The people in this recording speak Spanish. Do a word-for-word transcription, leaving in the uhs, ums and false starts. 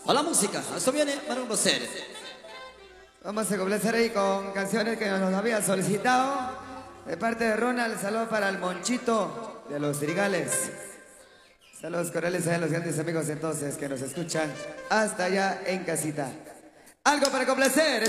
A la música, esto viene para complacer. Vamos a complacer ahí con canciones que nos había solicitado. De parte de Ronald, saludos para el Monchito de los Trigales. Saludos cordiales a los grandes amigos entonces que nos escuchan hasta allá en casita. Algo para complacer.